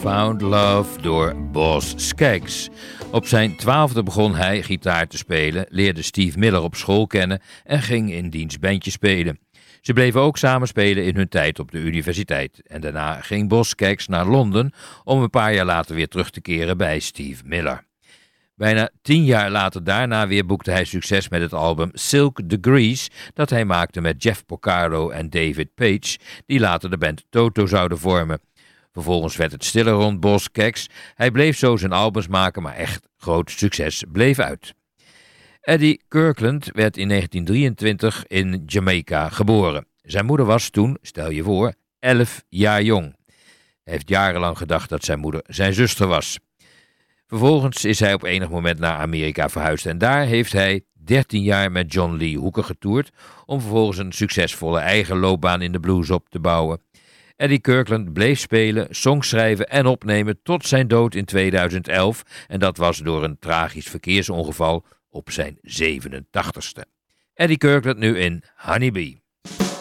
Found Love door Boz Scaggs. Op zijn 12e begon hij gitaar te spelen, leerde Steve Miller op school kennen en ging in diens bandje spelen. Ze bleven ook samen spelen in hun tijd op de universiteit. En daarna ging Boz Scaggs naar Londen om een paar jaar later weer terug te keren bij Steve Miller. Bijna 10 jaar later daarna weer boekte hij succes met het album Silk Degrees dat hij maakte met Jeff Porcaro en David Page, die later de band Toto zouden vormen. Vervolgens werd het stiller rond Boz Scaggs. Hij bleef zo zijn albums maken, maar echt groot succes bleef uit. Eddie Kirkland werd in 1923 in Jamaica geboren. Zijn moeder was toen, stel je voor, 11 jaar jong. Hij heeft jarenlang gedacht dat zijn moeder zijn zuster was. Vervolgens is hij op enig moment naar Amerika verhuisd en daar heeft hij 13 jaar met John Lee Hooker getoerd om vervolgens een succesvolle eigen loopbaan in de blues op te bouwen. Eddie Kirkland bleef spelen, songs schrijven en opnemen tot zijn dood in 2011 en dat was door een tragisch verkeersongeval op zijn 87ste. Eddie Kirkland nu in Honeybee.